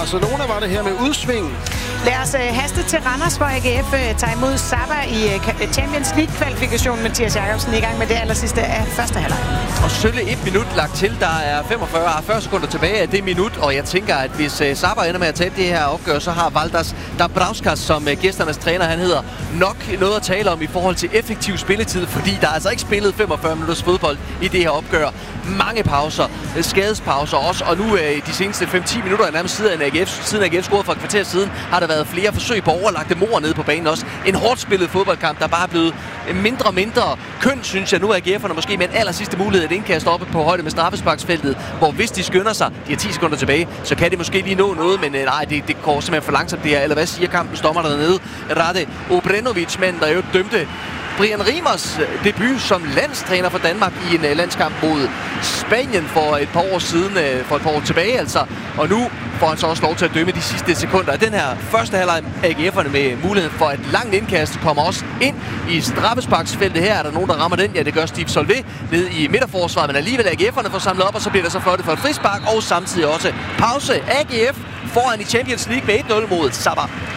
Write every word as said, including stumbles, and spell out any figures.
Barcelona var det her med udsving. Lad os uh, haste til Randers, hvor A G F uh, tager imod Sabah i uh, Champions League-kvalifikationen. Mathias Jakobsen i gang med det aller sidste af første halvleg. Og sølle et minut lagt til. Der er femogfyrre fyrre sekunder tilbage af det minut, og jeg tænker, at hvis uh, Sabah ender med at tabe det her opgør, så har Valdas Dabrauskas, som uh, gæsternes træner han hedder, nok noget at tale om i forhold til effektiv spilletid, fordi der er altså ikke spillet femogfyrre minutters fodbold i det her opgør. Mange pauser, skadespauser også, og nu uh, de seneste fem til ti minutter er nærmest siden A G F, siden A G F scorede for et kvarter siden, har der været flere forsøg på overlagte mor nede på banen også. En hårdt spillet fodboldkamp, der bare er blevet mindre og mindre køn, synes jeg. Nu er A G F'erne måske med en aller sidste mulighed at indkaste oppe på højde med straffesparksfeltet, hvor hvis de skynder sig, de har ti sekunder tilbage, så kan de måske lige nå noget, men nej, det, det går simpelthen for langsomt det her. Eller hvad siger kampen dommer dernede? Rade Obrenovic, mand, der jo dømte Brian Rimers debut som landstræner for Danmark i en uh, landskamp mod Spanien for et par år siden, uh, for et par år tilbage altså. Og nu får han så også lov til at dømme de sidste sekunder. Den her første halvleg A G F'erne med muligheden for et langt indkast kommer også ind i straffesparksfeltet. Her er der nogen, der rammer den. Ja, det gør Steve Solvé ned i midterforsvaret, men alligevel A G F'erne får samlet op, og så bliver der så flottet for et frispark, og samtidig også pause. A G F foran i Champions League med et nul mod Sabah.